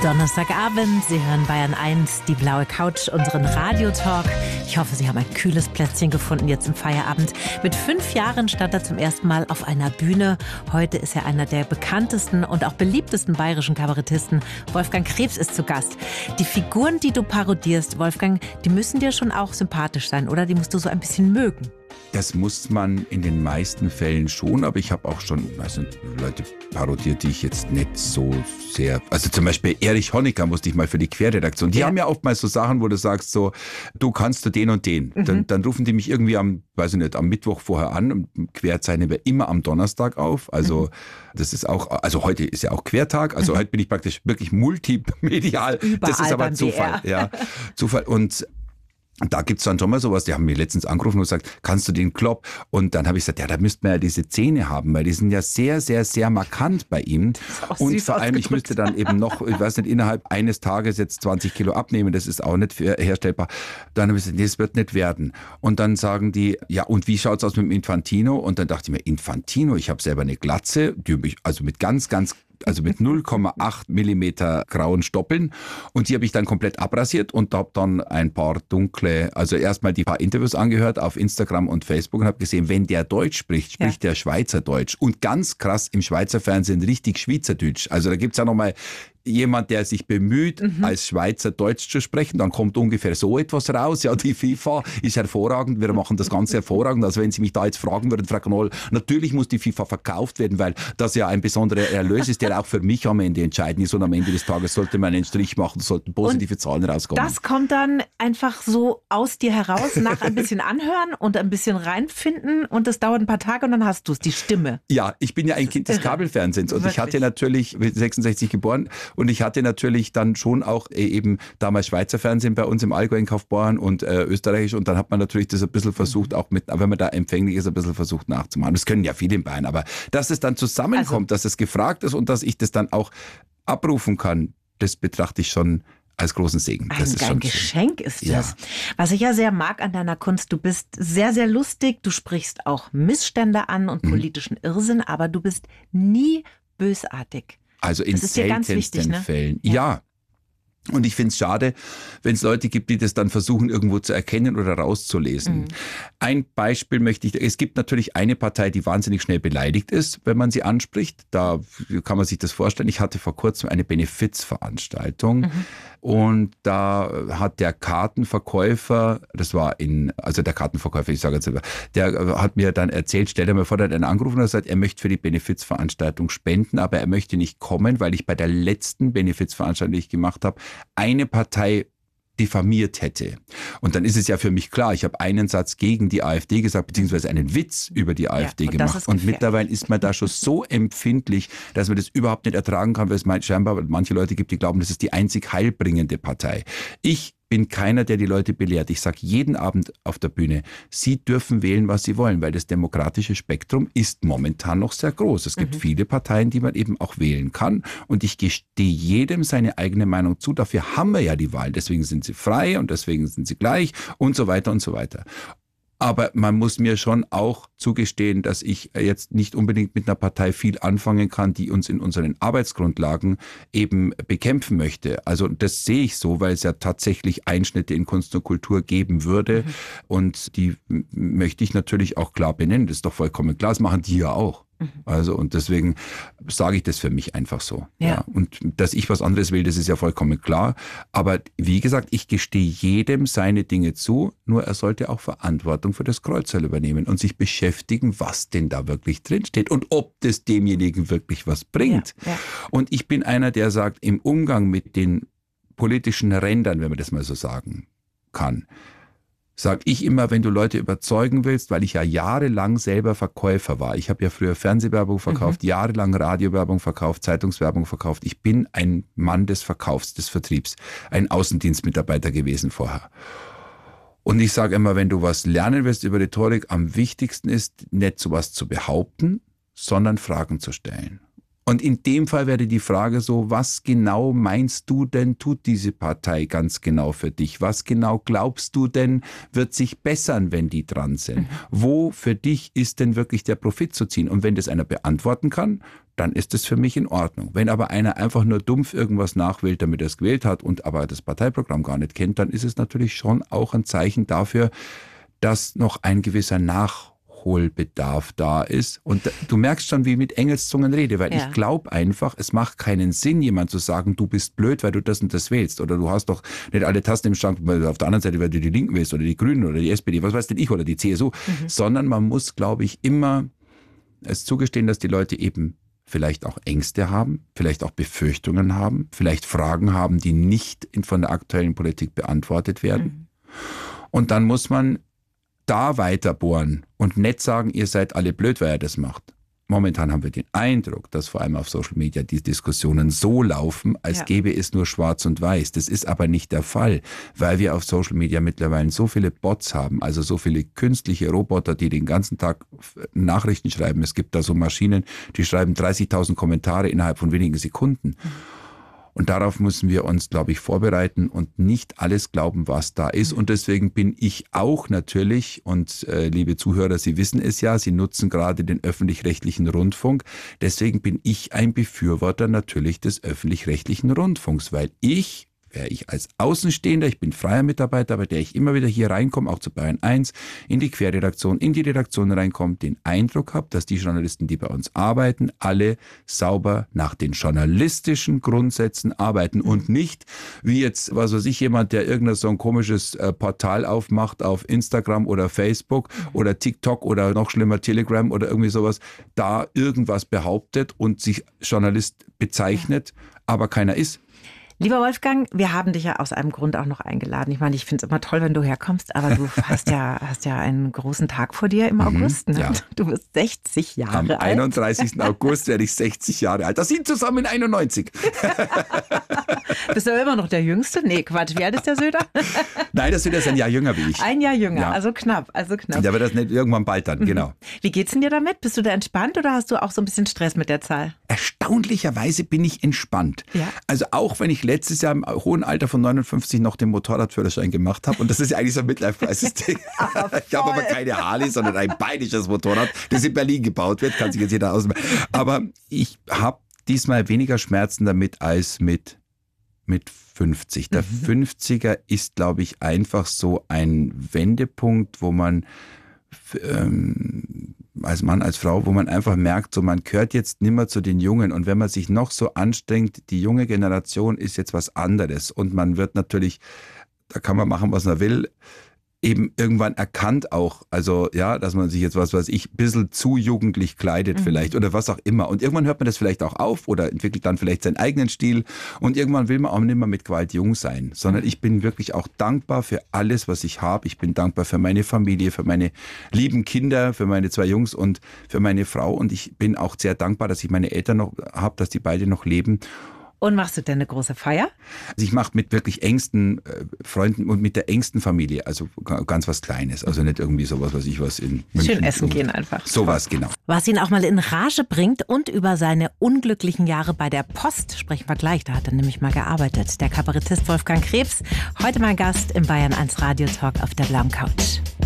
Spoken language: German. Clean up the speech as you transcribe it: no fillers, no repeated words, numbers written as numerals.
Donnerstagabend, Sie hören Bayern 1, die blaue Couch, unseren Radiotalk. Ich hoffe, Sie haben ein kühles Plätzchen gefunden jetzt im Feierabend. Mit 5 Jahren stand er zum ersten Mal auf einer Bühne. Heute ist er einer der bekanntesten und auch beliebtesten bayerischen Kabarettisten. Wolfgang Krebs ist zu Gast. Die Figuren, die du parodierst, Wolfgang, die müssen dir schon auch sympathisch sein, oder? Die musst du so ein bisschen mögen. Das muss man in den meisten Fällen schon, aber ich habe auch schon Leute parodiert, die ich jetzt nicht so sehr... Also zum Beispiel Erich Honecker musste ich mal für die Querredaktion. Die haben ja oftmals so Sachen, wo du sagst so, du kannst du den und den. Dann rufen die mich irgendwie am Mittwoch vorher an und querzeichnen wir immer am Donnerstag auf. Also das ist auch, also heute ist ja auch Quertag, also heute bin ich praktisch wirklich multimedial. Überall das ist aber Zufall. Ja, Zufall. Und da gibt's dann schon mal sowas, die haben mir letztens angerufen und gesagt, kannst du den Klopp? Und dann habe ich gesagt, ja, da müssten wir ja diese Zähne haben, weil die sind ja sehr, sehr, sehr markant bei ihm. Und vor allem, ich müsste dann eben noch, ich weiß nicht, innerhalb eines Tages jetzt 20 Kilo abnehmen, das ist auch nicht herstellbar. Dann habe ich gesagt, nee, das wird nicht werden. Und dann sagen die, ja, und wie schaut's aus mit dem Infantino? Und dann dachte ich mir, Infantino, ich habe selber eine Glatze, also mit mit 0,8 Millimeter grauen Stoppeln, und die habe ich dann komplett abrasiert und habe dann ein paar also erstmal die paar Interviews angehört auf Instagram und Facebook und habe gesehen, wenn der Deutsch spricht, spricht der Schweizerdeutsch, und ganz krass im Schweizer Fernsehen richtig Schweizerdeutsch. Also da gibt's ja nochmal jemand, der sich bemüht, als Schweizer Deutsch zu sprechen, dann kommt ungefähr so etwas raus. Ja, die FIFA ist hervorragend, wir machen das Ganze hervorragend. Also wenn Sie mich da jetzt fragen würden, Frau Knoll, natürlich muss die FIFA verkauft werden, weil das ja ein besonderer Erlös ist, der auch für mich am Ende entscheidend ist, und am Ende des Tages sollte man einen Strich machen, sollten positive Zahlen rauskommen. Das kommt dann einfach so aus dir heraus, nach ein bisschen anhören und ein bisschen reinfinden, und das dauert ein paar Tage und dann hast du es, die Stimme. Ja, ich bin ja ein Kind des Kabelfernsehens und ich hatte natürlich, mit 66 geboren, und ich hatte natürlich dann schon auch eben damals Schweizer Fernsehen bei uns im Allgäu in Kaufbeuren und österreichisch, und dann hat man natürlich das ein bisschen versucht, auch mit, wenn man da empfänglich ist, ein bisschen versucht nachzumachen. Das können ja viele in Bayern, aber dass es dann zusammenkommt, dass es gefragt ist und dass ich das dann auch abrufen kann, das betrachte ich schon als großen Segen. Das ist ein Geschenk ist das. Ja. Was ich ja sehr mag an deiner Kunst, du bist sehr, sehr lustig, du sprichst auch Missstände an und politischen Irrsinn, aber du bist nie bösartig. Also in seltensten Fällen. Ja. Und ich finde es schade, wenn es Leute gibt, die das dann versuchen, irgendwo zu erkennen oder rauszulesen. Ein Beispiel es gibt natürlich eine Partei, die wahnsinnig schnell beleidigt ist, wenn man sie anspricht. Da kann man sich das vorstellen. Ich hatte vor kurzem eine Benefizveranstaltung und da hat der Kartenverkäufer, ich sage jetzt selber, der hat mir dann erzählt, stell dir mal vor, der hat einen angerufen und gesagt, er möchte für die Benefizveranstaltung spenden, aber er möchte nicht kommen, weil ich bei der letzten Benefizveranstaltung, die ich gemacht habe, eine Partei diffamiert hätte. Und dann ist es ja für mich klar, ich habe einen Satz gegen die AfD gesagt, beziehungsweise einen Witz über die AfD gemacht. Und mittlerweile ist man da schon so empfindlich, dass man das überhaupt nicht ertragen kann, weil es scheinbar manche Leute gibt, die glauben, das ist die einzig heilbringende Partei. Ich bin keiner, der die Leute belehrt. Ich sage jeden Abend auf der Bühne, Sie dürfen wählen, was Sie wollen, weil das demokratische Spektrum ist momentan noch sehr groß. Es gibt viele Parteien, die man eben auch wählen kann, und ich gestehe jedem seine eigene Meinung zu. Dafür haben wir ja die Wahl. Deswegen sind sie frei und deswegen sind sie gleich und so weiter und so weiter. Aber man muss mir schon auch zugestehen, dass ich jetzt nicht unbedingt mit einer Partei viel anfangen kann, die uns in unseren Arbeitsgrundlagen eben bekämpfen möchte. Also das sehe ich so, weil es ja tatsächlich Einschnitte in Kunst und Kultur geben würde. Und die möchte ich natürlich auch klar benennen. Das ist doch vollkommen klar. Das machen die ja auch. Also, und deswegen sage ich das für mich einfach so. Ja. Und dass ich was anderes will, das ist ja vollkommen klar. Aber wie gesagt, ich gestehe jedem seine Dinge zu, nur er sollte auch Verantwortung für das Kreuzerl übernehmen und sich beschäftigen, was denn da wirklich drinsteht und ob das demjenigen wirklich was bringt. Ja. Und ich bin einer, der sagt, im Umgang mit den politischen Rändern, wenn man das mal so sagen kann, sag ich immer, wenn du Leute überzeugen willst, weil ich ja jahrelang selber Verkäufer war. Ich habe ja früher Fernsehwerbung verkauft, jahrelang Radiowerbung verkauft, Zeitungswerbung verkauft. Ich bin ein Mann des Verkaufs, des Vertriebs, ein Außendienstmitarbeiter gewesen vorher. Und ich sage immer, wenn du was lernen willst über Rhetorik, am wichtigsten ist, nicht sowas zu behaupten, sondern Fragen zu stellen. Und in dem Fall wäre die Frage so, was genau meinst du denn, tut diese Partei ganz genau für dich? Was genau glaubst du denn, wird sich bessern, wenn die dran sind? Wo für dich ist denn wirklich der Profit zu ziehen? Und wenn das einer beantworten kann, dann ist es für mich in Ordnung. Wenn aber einer einfach nur dumpf irgendwas nachwählt, damit er es gewählt hat und aber das Parteiprogramm gar nicht kennt, dann ist es natürlich schon auch ein Zeichen dafür, dass noch ein gewisser Nachholbedarf da ist. Und du merkst schon, wie ich mit Engelszungen rede, weil ich glaube einfach, es macht keinen Sinn, jemand zu sagen, du bist blöd, weil du das und das wählst. Oder du hast doch nicht alle Tasten im Schrank, weil auf der anderen Seite, weil du die Linken wählst oder die Grünen oder die SPD, was weiß denn ich, oder die CSU. Sondern man muss, glaube ich, immer es zugestehen, dass die Leute eben vielleicht auch Ängste haben, vielleicht auch Befürchtungen haben, vielleicht Fragen haben, die nicht von der aktuellen Politik beantwortet werden. Und dann muss man da weiter bohren und nicht sagen, ihr seid alle blöd, weil ihr das macht. Momentan haben wir den Eindruck, dass vor allem auf Social Media die Diskussionen so laufen, als gäbe es nur schwarz und weiß. Das ist aber nicht der Fall, weil wir auf Social Media mittlerweile so viele Bots haben, also so viele künstliche Roboter, die den ganzen Tag Nachrichten schreiben. Es gibt da so Maschinen, die schreiben 30.000 Kommentare innerhalb von wenigen Sekunden. Und darauf müssen wir uns, glaube ich, vorbereiten und nicht alles glauben, was da ist. Und deswegen bin ich auch natürlich, und liebe Zuhörer, Sie wissen es ja, Sie nutzen gerade den öffentlich-rechtlichen Rundfunk. Deswegen bin ich ein Befürworter natürlich des öffentlich-rechtlichen Rundfunks, weil wäre ich als Außenstehender, ich bin freier Mitarbeiter, bei der ich immer wieder hier reinkomme, auch zu Bayern 1, in die Querredaktion, in die Redaktion reinkomme, den Eindruck habe, dass die Journalisten, die bei uns arbeiten, alle sauber nach den journalistischen Grundsätzen arbeiten und nicht wie jetzt, was weiß ich, jemand, der irgendein so ein komisches Portal aufmacht auf Instagram oder Facebook oder TikTok oder noch schlimmer Telegram oder irgendwie sowas, da irgendwas behauptet und sich Journalist bezeichnet, aber keiner ist. Lieber Wolfgang, wir haben dich ja aus einem Grund auch noch eingeladen. Ich meine, ich finde es immer toll, wenn du herkommst, aber du hast ja einen großen Tag vor dir im August. Ne? Ja. Du bist 60 Jahre alt. Am 31. August werde ich 60 Jahre alt. Das sind zusammen 91. Bist du aber immer noch der Jüngste? Nee, Quatsch. Wie alt ist der Söder? Nein, der Söder ist ein Jahr jünger wie ich. Ein Jahr jünger, ja. Also knapp. Der wird das nicht irgendwann bald dann, genau. Wie geht's denn dir damit? Bist du da entspannt oder hast du auch so ein bisschen Stress mit der Zahl? Erstaunlicherweise bin ich entspannt. Ja. Also auch wenn ich letztes Jahr im hohen Alter von 59 noch den Motorradführerschein gemacht habe. Und das ist ja eigentlich so ein Midlife-Crisis-Ding. Ich habe aber keine Harley, sondern ein bayerisches Motorrad, das in Berlin gebaut wird. Kann sich jetzt jeder ausmachen. Aber ich habe diesmal weniger Schmerzen damit als mit 50. Der 50er ist, glaube ich, einfach so ein Wendepunkt, wo man als Mann, als Frau, wo man einfach merkt, so man gehört jetzt nimmer zu den Jungen. Und wenn man sich noch so anstrengt, die junge Generation ist jetzt was anderes. Und man wird natürlich, da kann man machen, was man will, eben irgendwann erkannt auch, also ja, dass man sich jetzt, was weiß ich, ein bisschen zu jugendlich kleidet vielleicht oder was auch immer. Und irgendwann hört man das vielleicht auch auf oder entwickelt dann vielleicht seinen eigenen Stil und irgendwann will man auch nicht mehr mit Gewalt jung sein, sondern ich bin wirklich auch dankbar für alles, was ich habe. Ich bin dankbar für meine Familie, für meine lieben Kinder, für meine 2 Jungs und für meine Frau und ich bin auch sehr dankbar, dass ich meine Eltern noch habe, dass die beide noch leben. Und machst du denn eine große Feier? Also ich mache mit wirklich engsten Freunden und mit der engsten Familie, also ganz was Kleines, also nicht irgendwie sowas, was ich was in München. Schön essen gehen einfach. Sowas, genau. Was ihn auch mal in Rage bringt und über seine unglücklichen Jahre bei der Post sprechen wir gleich, da hat er nämlich mal gearbeitet. Der Kabarettist Wolfgang Krebs, heute mein Gast im Bayern 1 Radio Talk auf der blauen Couch.